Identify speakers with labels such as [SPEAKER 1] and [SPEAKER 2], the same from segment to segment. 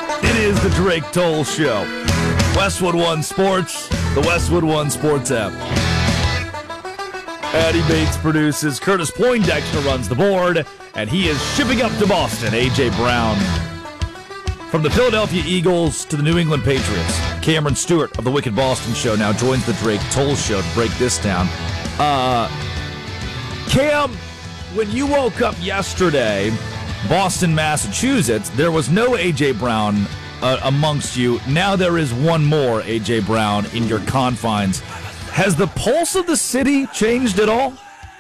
[SPEAKER 1] It is the Drake Toll Show. Westwood One Sports, the Westwood One Sports app. Addy Bates produces, Curtis Poindexter runs the board, and he is shipping up to Boston, A.J. Brown. From the Philadelphia Eagles to the New England Patriots, Cameron Stewart of the Wicked Boston Show now joins the Drake Toll Show to break this down. Cam, when you woke up yesterday, Boston, Massachusetts, there was no A.J. Brown amongst you. Now there is one more A.J. Brown in your confines. Has the pulse of the city changed at all?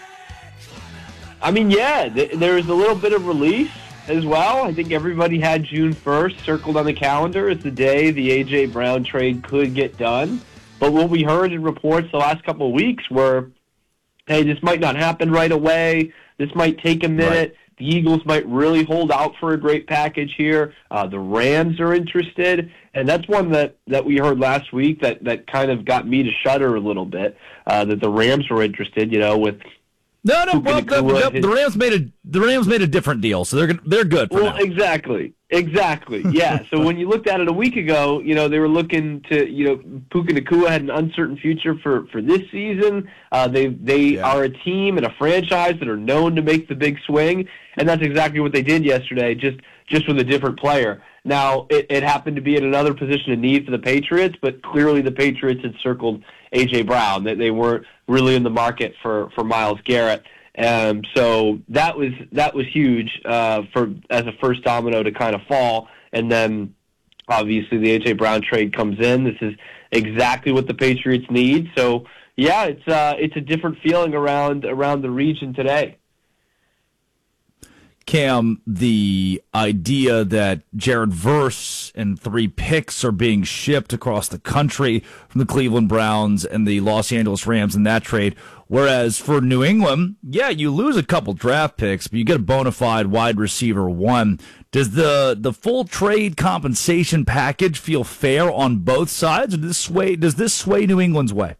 [SPEAKER 2] I mean, yeah, there was a little bit of relief as well. I think everybody had June 1st circled on the calendar as the day the A.J. Brown trade could get done. But what we heard in reports the last couple of weeks were, hey, this might not happen right away. This might take a minute. Right. The Eagles might really hold out for a great package here. The Rams are interested. And that's one that we heard last week that kind of got me to shudder a little bit, that the Rams were interested, with...
[SPEAKER 1] No. Well, the Rams made a different deal, so they're good for now.
[SPEAKER 2] Exactly. Yeah. So when you looked at it a week ago, they were looking to, Puka Nacua had an uncertain future for this season. They are a team and a franchise that are known to make the big swing, and that's exactly what they did yesterday, just with a different player. Now, it happened to be at another position of need for the Patriots, but clearly the Patriots had circled A.J. Brown, that they weren't really in the market for Myles Garrett. So that was huge as a first domino to kind of fall. And then obviously the A.J. Brown trade comes in. This is exactly what the Patriots need. So, yeah, it's a different feeling around the region today.
[SPEAKER 1] Cam, the idea that Jared Verse and 3 picks are being shipped across the country from the Cleveland Browns and the Los Angeles Rams in that trade, whereas for New England, yeah, you lose a couple draft picks, but you get a bona fide wide receiver 1. Does the full trade compensation package feel fair on both sides, or does this sway New England's way?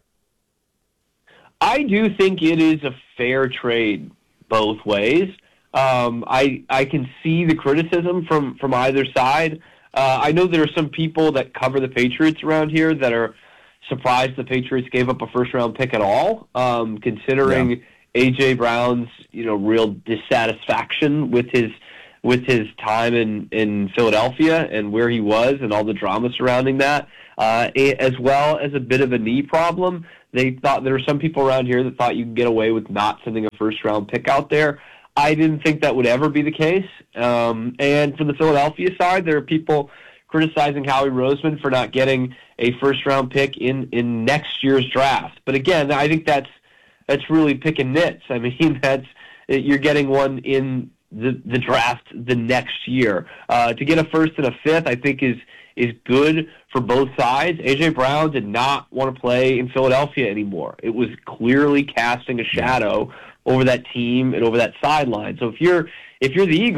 [SPEAKER 2] I do think it is a fair trade both ways. I can see the criticism from either side. I know there are some people that cover the Patriots around here that are surprised the Patriots gave up a first-round pick at all, considering A.J. Brown's real dissatisfaction with his time in Philadelphia and where he was and all the drama surrounding that, as well as a bit of a knee problem. They thought there were some people around here that thought you could get away with not sending a first-round pick out there. I didn't think that would ever be the case. And from the Philadelphia side, there are people criticizing Howie Roseman for not getting a first-round pick in next year's draft. But again, I think that's really picking nits. I mean, you're getting one in the draft the next year. To get a first and a fifth, I think is good for both sides. A.J. Brown did not want to play in Philadelphia anymore. It was clearly casting a shadow over that team and over that sideline. So if you're the Eagles,